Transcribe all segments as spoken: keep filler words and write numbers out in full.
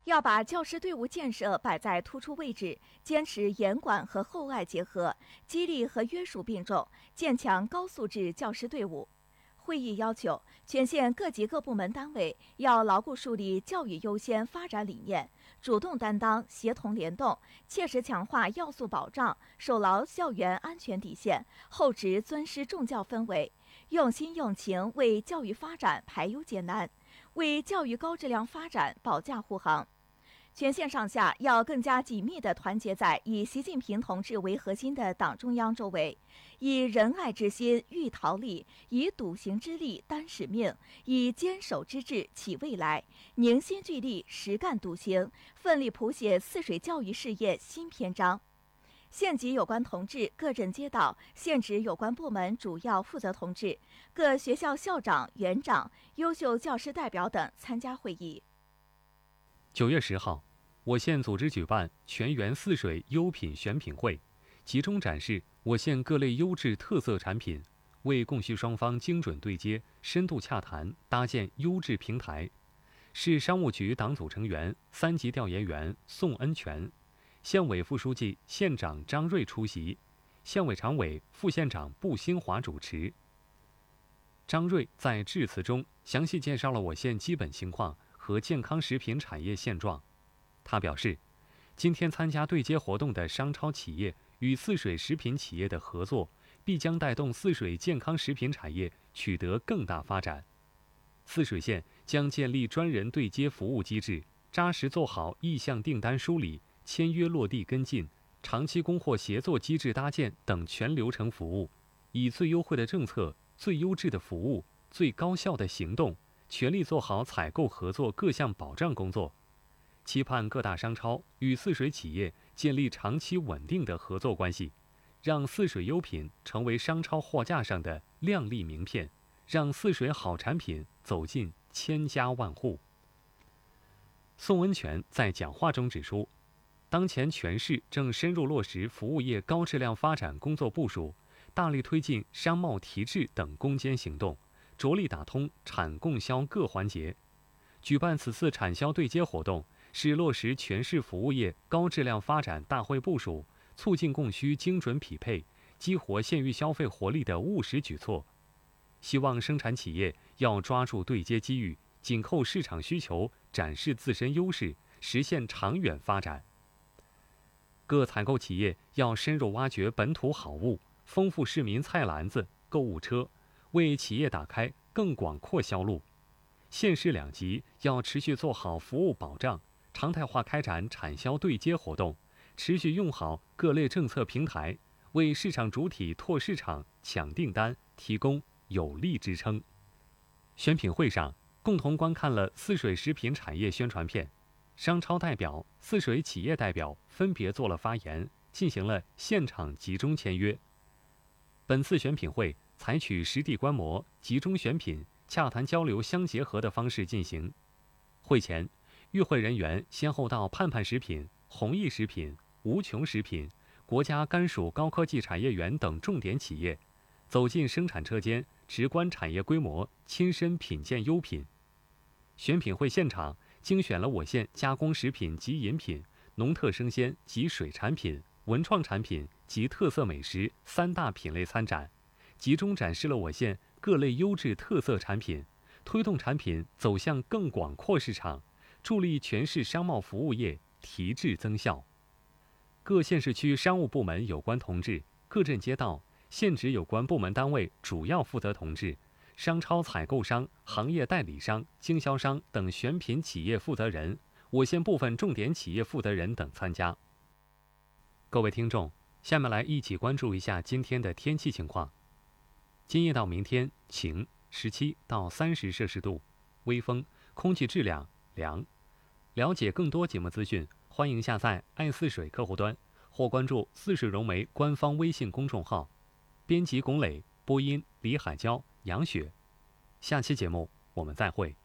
要把教师队伍建设摆在突出位置，坚持严管和厚爱结合，激励和约束并重，建强高素质教师队伍。会议要求，全县各级各部门单位要牢固树立教育优先发展理念，主动担当，协同联动，切实强化要素保障，守牢校园安全底线，厚植尊师重教氛围，用心用情为教育发展排忧解难，为教育高质量发展保驾护航。全县上下要更加紧密地团结在以习近平同志为核心的党中央周围，以仁爱之心育桃李，以笃行之力担使命，以坚守之志启未来，凝心聚力实干笃行，奋力谱写泗水教育事业新篇章。县级有关同志、各镇街道、县直有关部门主要负责同志、各学校校长、园长、优秀教师代表等参加会议。 九月十号，我县组织举办全员泗水优品选品会，集中展示我县各类优质特色产品，为供需双方精准对接、深度洽谈搭建优质平台。市商务局党组成员、三级调研员宋恩全，县委副书记、县长张瑞出席，县委常委、副县长布新华主持。张瑞在致辞中详细介绍了我县基本情况和健康食品产业现状。他表示，今天参加对接活动的商超企业与泗水食品企业的合作，必将带动泗水健康食品产业取得更大发展。泗水县将建立专人对接服务机制，扎实做好意向订单梳理、签约落地跟进、长期供货协作机制搭建等全流程服务，以最优惠的政策、最优质的服务、最高效的行动，全力做好采购合作各项保障工作。期盼各大商超与泗水企业建立长期稳定的合作关系，让泗水优品成为商超货架上的亮丽名片，让泗水好产品走进千家万户。宋恩全在讲话中指出，当前全市正深入落实服务业高质量发展工作部署，大力推进商贸提质等攻坚行动，着力打通产供销各环节。举办此次产销对接活动，是落实全市服务业高质量发展大会部署，促进供需精准匹配，激活县域消费活力的务实举措。希望生产企业要抓住对接机遇，紧扣市场需求，展示自身优势，实现长远发展。各采购企业要深入挖掘本土好物，丰富市民菜篮子、购物车，为企业打开更广阔销路。县市两级要持续做好服务保障，常态化开展产销对接活动，持续用好各类政策平台，为市场主体拓市场、抢订单提供有力支撑。选品会上，共同观看了泗水食品产业宣传片，商超代表、泗水企业代表分别做了发言，进行了现场集中签约。本次选品会采取实地观摩、集中选品、洽谈交流相结合的方式进行。会前，与会人员先后到盼盼食品、弘毅食品、无穷食品、国家甘薯高科技产业园等重点企业，走进生产车间，直观产业规模，亲身品鉴优品。选品会现场精选了我县加工食品及饮品、农特生鲜及水产品、文创产品及特色美食三大品类参展，集中展示了我县各类优质特色产品，推动产品走向更广阔市场，助力全市商贸服务业提质增效。各县市区商务部门有关同志、各镇街道、县直有关部门单位主要负责同志、商超采购商、行业代理商、经销商等选品企业负责人、我县部分重点企业负责人等参加。各位听众，下面来一起关注一下今天的天气情况。今夜到明天晴，十七到三十摄氏度，微风，空气质量良。了解更多节目资讯，欢迎下载爱泗水客户端或关注泗水融媒官方微信公众号。编辑龚磊，播音李海娇、杨雪。下期节目我们再会。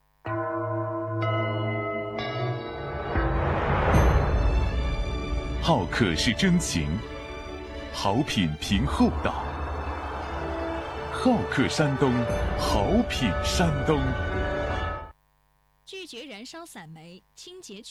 好客是真情，好品凭厚道。好客山东，好品山东。 拒绝燃烧散煤，清洁